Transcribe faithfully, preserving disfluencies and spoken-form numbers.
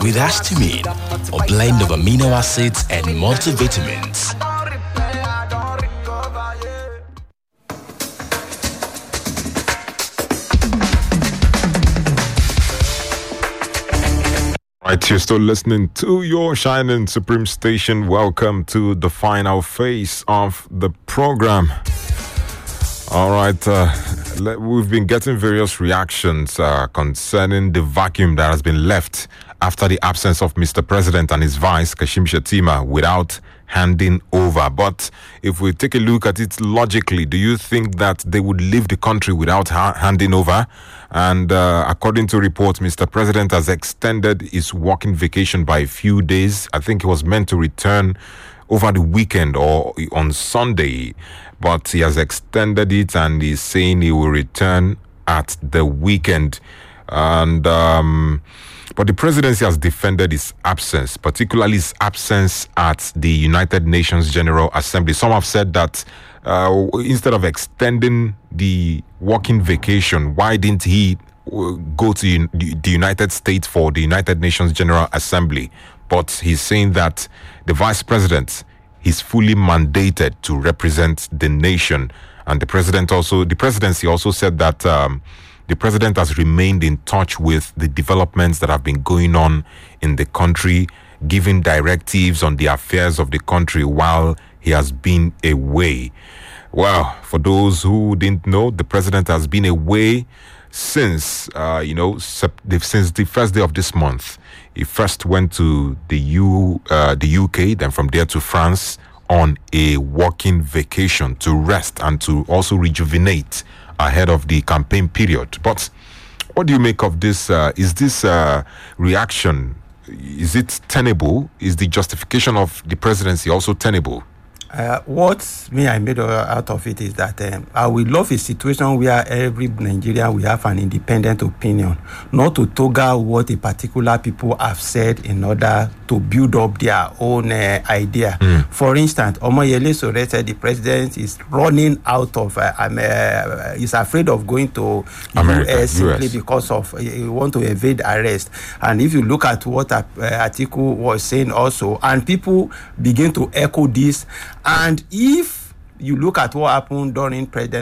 with histamine, a blend of amino acids and multivitamins. Right, you're still listening to your Shining Supreme station. Welcome to the final phase of the program. All right, uh, we've been getting various reactions uh, concerning the vacuum that has been left after the absence of Mister President and his vice, Kashim Shettima, without handing over. But if we take a look at it logically, do you think that they would leave the country without ha- handing over? And uh, according to reports, Mister President has extended his working vacation by a few days. I think he was meant to return over the weekend or on Sunday, but he has extended it and he's saying he will return at the weekend. And um, but the presidency has defended his absence, particularly his absence at the United Nations General Assembly. Some have said that uh, instead of extending the working vacation, why didn't he go to the United States for the United Nations General Assembly? But he's saying that the vice president is fully mandated to represent the nation. And the president also, the presidency also said that um, the president has remained in touch with the developments that have been going on in the country, giving directives on the affairs of the country while he has been away. Well, for those who didn't know, the president has been away since, uh, you know, sep- since the first day of this month. He first went to the U, uh, the U K, then from there to France on a working vacation to rest and to also rejuvenate ahead of the campaign period. But what do you make of this? Uh, is this uh, reaction, is it tenable? Is the justification of the presidency also tenable? Uh, what me I made out of it is that um, I will love a situation where every Nigerian will have an independent opinion, not to toggle what a particular people have said in order to build up their own uh, idea. Mm. For instance, Omoyele Sowore said the president is running out of, uh, um, uh, is afraid of going to America, U S simply U S because of uh, he want to evade arrest. And if you look at what uh, Atiku was saying also, and people begin to echo this. And if you look at what happened during President